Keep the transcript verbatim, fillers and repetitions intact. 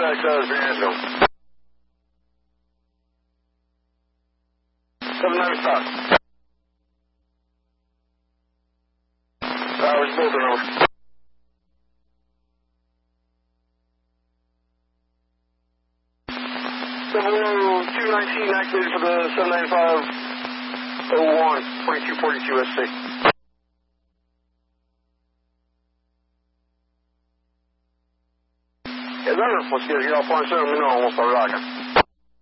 Quebec does, San Angelo. seven ninety-five. Towers, both are over. Double two nineteen activated for the seven ninety-five oh one, twenty-two forty-two S C. Yes, sir. Let's get it off point seven. We know almost our rocket.